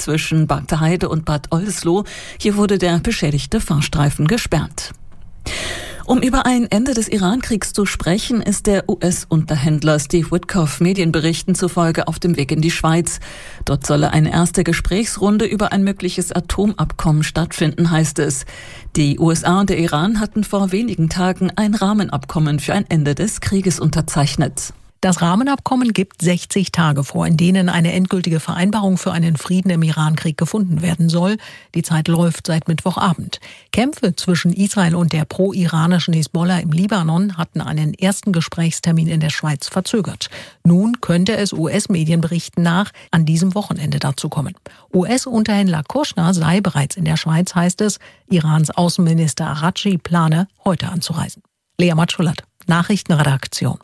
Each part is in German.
zwischen Bad Heide und Bad Oldesloe. Hier wurde der beschädigte Fahrstreifen gesperrt. Um über ein Ende des Iran-Kriegs zu sprechen, ist der US-Unterhändler Steve Witkoff Medienberichten zufolge auf dem Weg in die Schweiz. Dort solle eine erste Gesprächsrunde über ein mögliches Atomabkommen stattfinden, heißt es. Die USA und der Iran hatten vor wenigen Tagen ein Rahmenabkommen für ein Ende des Krieges unterzeichnet. Das Rahmenabkommen gibt 60 Tage vor, in denen eine endgültige Vereinbarung für einen Frieden im Irankrieg gefunden werden soll. Die Zeit läuft seit Mittwochabend. Kämpfe zwischen Israel und der pro-iranischen Hisbollah im Libanon hatten einen ersten Gesprächstermin in der Schweiz verzögert. Nun könnte es US-Medienberichten nach an diesem Wochenende dazu kommen. US-Unterhändler Kushner sei bereits in der Schweiz, heißt es. Irans Außenminister Araghchi plane, heute anzureisen. Lea Matschulat, Nachrichtenredaktion.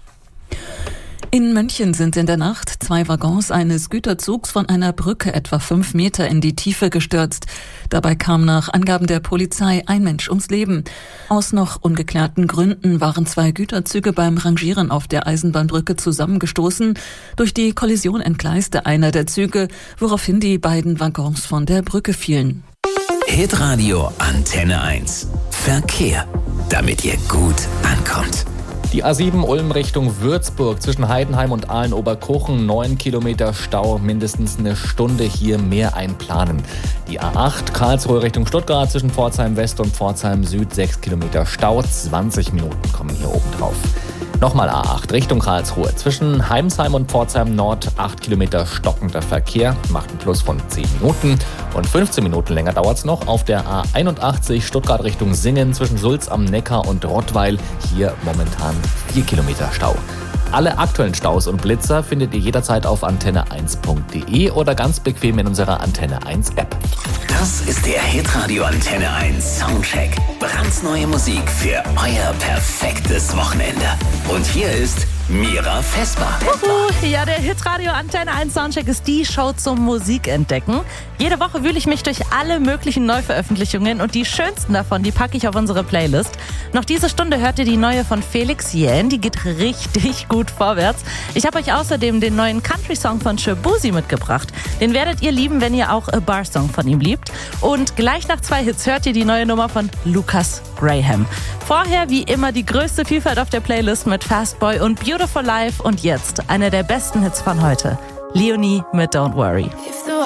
In München sind in der Nacht 2 Waggons eines Güterzugs von einer Brücke etwa 5 Meter in die Tiefe gestürzt. Dabei kam nach Angaben der Polizei ein Mensch ums Leben. Aus noch ungeklärten Gründen waren 2 Güterzüge beim Rangieren auf der Eisenbahnbrücke zusammengestoßen. Durch die Kollision entgleiste einer der Züge, woraufhin die beiden Waggons von der Brücke fielen. Hitradio Antenne 1. Verkehr, damit ihr gut ankommt. Die A7 Ulm Richtung Würzburg zwischen Heidenheim und Aalen-Oberkochen, 9 Kilometer Stau, mindestens eine Stunde hier mehr einplanen. Die A8 Karlsruhe Richtung Stuttgart zwischen Pforzheim West und Pforzheim Süd, 6 Kilometer Stau, 20 Minuten kommen hier oben drauf. Nochmal A8 Richtung Karlsruhe zwischen Heimsheim und Pforzheim Nord, 8 Kilometer stockender Verkehr, macht einen Plus von 10 Minuten und 15 Minuten länger dauert es noch auf der A81 Stuttgart Richtung Singen zwischen Sulz am Neckar und Rottweil, hier momentan 4 Kilometer Stau. Alle aktuellen Staus und Blitzer findet ihr jederzeit auf antenne1.de oder ganz bequem in unserer Antenne 1 App. Das ist der Hitradio Antenne 1 Soundcheck. Brandneue Musik für euer perfektes Wochenende. Und hier ist Mira Vesper. Ja, der Hitradio Antenne 1 Soundcheck ist die Show zum Musikentdecken. Jede Woche wühle ich mich durch alle möglichen Neuveröffentlichungen und die schönsten davon, die packe ich auf unsere Playlist. Noch diese Stunde hört ihr die neue von Felix Jähn, die geht richtig gut vorwärts. Ich habe euch außerdem den neuen Country-Song von Shabuzi mitgebracht. Den werdet ihr lieben, wenn ihr auch A Bar-Song von ihm liebt. Und gleich nach 2 Hits hört ihr die neue Nummer von Lucas Graham. Vorher wie immer die größte Vielfalt auf der Playlist mit Fastboy und Beautiful Life und jetzt einer der besten Hits von heute. Leonie mit Don't Worry.